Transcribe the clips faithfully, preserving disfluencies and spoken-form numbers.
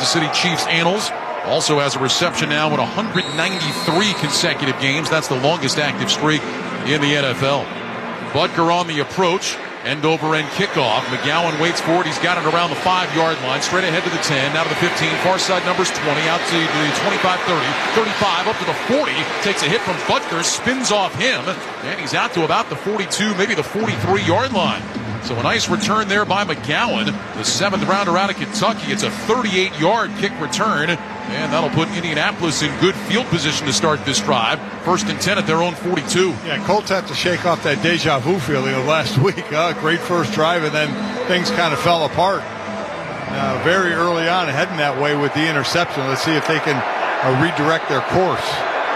Kansas City Chiefs annals. Also has a reception now in one hundred ninety-three consecutive games. That's the longest active streak in the N F L. Butker on the approach. End over end kickoff. McGowan waits for it. He's got it around the five-yard line. Straight ahead to the ten. Now to the fifteen. Far side numbers twenty. Out to the twenty-five, thirty. thirty-five up to the forty. Takes a hit from Butker. Spins off him. And he's out to about the forty-two, maybe the forty-three-yard line. So a nice return there by McGowan. The seventh rounder out of Kentucky. It's a thirty-eight-yard kick return. And that'll put Indianapolis in good field position to start this drive. First and ten at their own forty-two. Yeah, Colts have to shake off that deja vu feeling of last week. Uh, great first drive, and then things kind of fell apart. Uh, very early on, heading that way with the interception. Let's see if they can uh, redirect their course.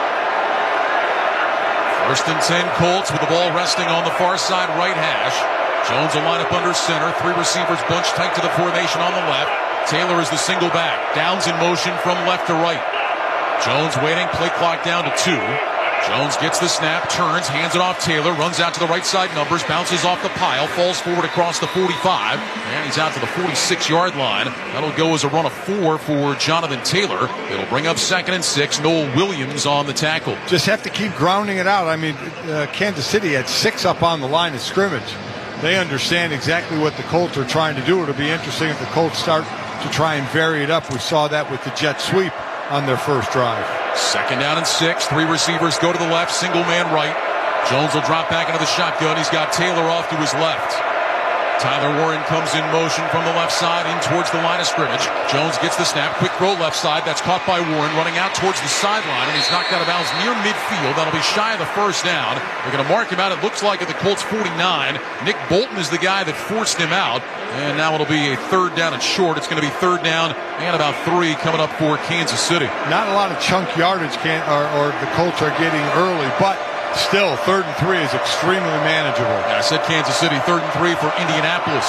First and ten Colts with the ball resting on the far side right hash. Jones will line up under center. Three receivers bunched tight to the formation on the left. Taylor is the single back. Downs in motion from left to right. Jones waiting. Play clock down to two. Jones gets the snap, turns, hands it off Taylor, runs out to the right side numbers, bounces off the pile, falls forward across the forty-five, and he's out to the forty-six-yard line. That'll go as a run of four for Jonathan Taylor. It'll bring up second and six. Noel Williams on the tackle. Just have to keep grounding it out. I mean, uh, Kansas City had six up on the line of scrimmage. They understand exactly what the Colts are trying to do. It'll be interesting if the Colts start to try and vary it up. We saw that with the jet sweep on their first drive. Second down and six. Three receivers go to the left, single man right. Jones will drop back into the shotgun. He's got Taylor off to his left. Tyler Warren comes in motion from the left side in towards the line of scrimmage. Jones gets the snap. Quick throw left side. That's caught by Warren running out towards the sideline, and he's knocked out of bounds near midfield. That'll be shy of the first down. They're going to mark him out, it looks like, at the Colts forty-nine. Nick Bolton is the guy that forced him out, and now it'll be a third down and short. It's going to be third down and about three coming up for Kansas City. Not a lot of chunk yardage can, or, or the Colts are getting early, but still, third and three is extremely manageable. Yeah, I said Kansas City, third and three for Indianapolis.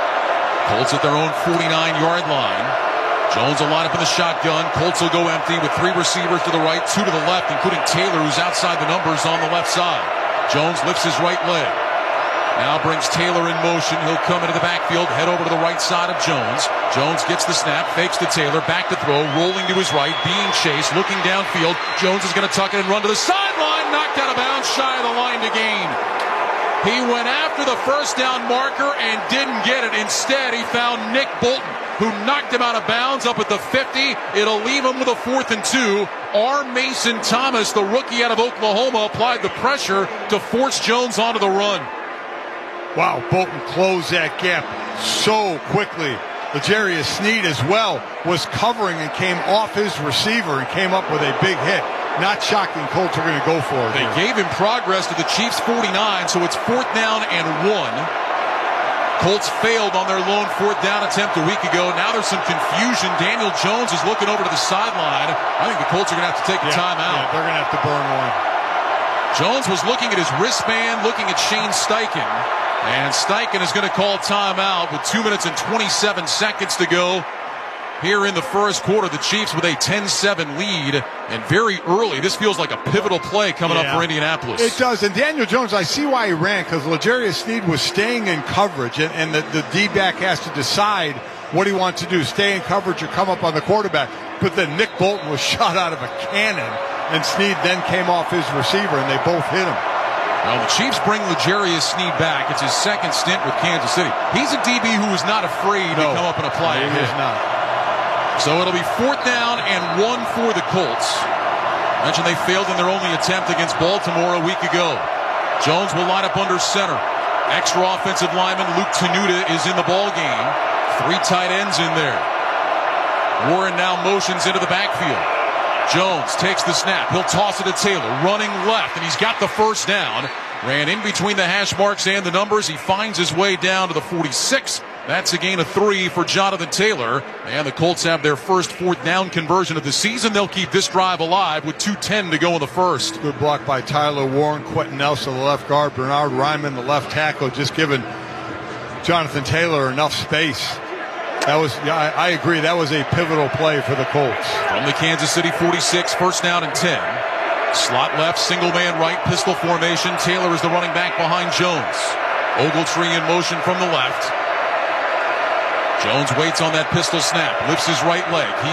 Colts at their own forty-nine-yard line. Jones will line up in the shotgun. Colts will go empty with three receivers to the right, two to the left, including Taylor, who's outside the numbers on the left side. Jones lifts his right leg. Now brings Taylor in motion. He'll come into the backfield, head over to the right side of Jones. Jones gets the snap, fakes to Taylor, back to throw, rolling to his right, being chased, looking downfield. Jones is going to tuck it and run to the sideline, knocked out of bounds, shy of the line to gain. He went after the first down marker and didn't get it. Instead, he found Nick Bolton, who knocked him out of bounds up at the fifty. It'll leave him with a fourth and two. R. Mason Thomas, the rookie out of Oklahoma, applied the pressure to force Jones onto the run. Wow, Bolton closed that gap so quickly. L'Jarius Sneed as well was covering and came off his receiver and came up with a big hit. Not shocking Colts are going to go for it. They here. gave him progress to the Chiefs forty-nine, so it's fourth down and one. Colts failed on their lone fourth down attempt a week ago. Now there's some confusion. Daniel Jones is looking over to the sideline. I think the Colts are going to have to take a yeah, timeout. Yeah, they're going to have to burn one. Jones was looking at his wristband, looking at Shane Steichen. And Steichen is going to call timeout with two minutes and twenty-seven seconds to go here in the first quarter. The Chiefs with a ten seven lead, and very early. This feels like a pivotal play coming yeah, up for Indianapolis. It does. And Daniel Jones, I see why he ran, because L'Jarius Sneed was staying in coverage, and, and the, the D-back has to decide what he wants to do, stay in coverage or come up on the quarterback. But then Nick Bolton was shot out of a cannon, and Sneed then came off his receiver, and they both hit him. Well, the Chiefs bring L'Jarius Sneed back. It's his second stint with Kansas City. He's a D B who is not afraid no, to come up and apply no, a he hit. is not. So it'll be fourth down and one for the Colts. I mentioned they failed in their only attempt against Baltimore a week ago. Jones will line up under center. Extra offensive lineman Luke Tenuta is in the ball game. Three tight ends in there. Warren now motions into the backfield. Jones takes the snap. He'll toss it to Taylor, running left, and he's got the first down. Ran in between the hash marks and the numbers. He finds his way down to the forty-six. That's a gain of three for Jonathan Taylor. And the Colts have their first fourth down conversion of the season. They'll keep this drive alive with two ten to go in the first. Good block by Tyler Warren, Quentin Nelson, the left guard, Bernard Ryman, the left tackle, just giving Jonathan Taylor enough space. That was, yeah, I, I agree, that was a pivotal play for the Colts. From the Kansas City forty-six, first down and ten. Slot left, single man right, pistol formation. Taylor is the running back behind Jones. Ogletree in motion from the left. Jones waits on that pistol snap, lifts his right leg. He